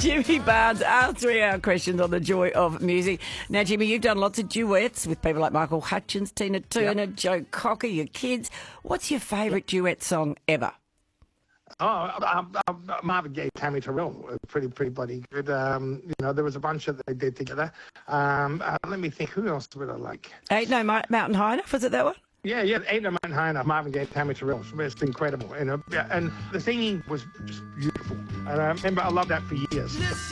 Jimmy Barnes, our 3-hour questions on the joy of music. Now, Jimmy, you've done lots of duets with people like Michael Hutchence, Tina Turner, Joe Cocker, your kids. What's your favourite duet song ever? Marvin Gaye, Tammy Terrell, pretty bloody good. There was a bunch that they did together. Let me think, who else would I like? Ain't No Mountain High Enough, was it that one? Yeah, Ain't No Mountain High Enough, Marvin Gaye, Tammy Terrell. It's incredible. And the singing was just beautiful. And I remember I loved that for years.